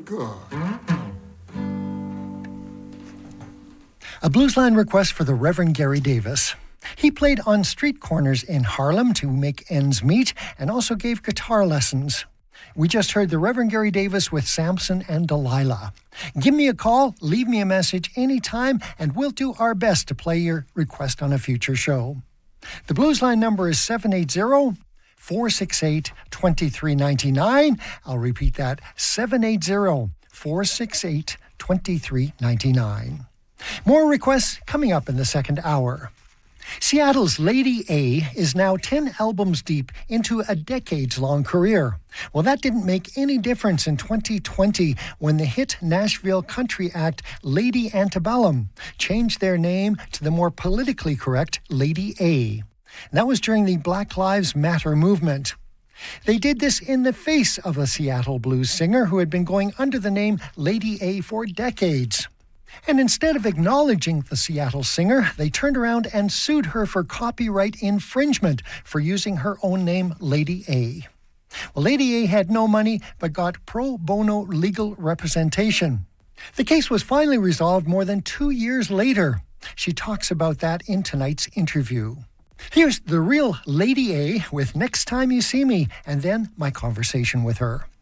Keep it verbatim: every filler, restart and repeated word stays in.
God. A Bluesline request for the Reverend Gary Davis. He played on street corners in Harlem to make ends meet and also gave guitar lessons. We just heard the Reverend Gary Davis with Samson and Delilah. Give me a call, leave me a message anytime, and we'll do our best to play your request on a future show. The Bluesline number is seven eight zero, four six eight, two three nine nine. I'll repeat that, seven eight zero, four six eight, two three nine nine. More requests coming up in the second hour. Seattle's Lady A is now ten albums deep into a decades-long career. Well, that didn't make any difference in twenty twenty when the hit Nashville country act Lady Antebellum changed their name to the more politically correct Lady A. And that was during the Black Lives Matter movement. They did this in the face of a Seattle blues singer who had been going under the name Lady A for decades. And instead of acknowledging the Seattle singer, they turned around and sued her for copyright infringement for using her own name, Lady A. Well, Lady A had no money, but got pro bono legal representation. The case was finally resolved more than two years later. She talks about that in tonight's interview. Here's the real Lady A with Next Time You See Me, and then my conversation with her.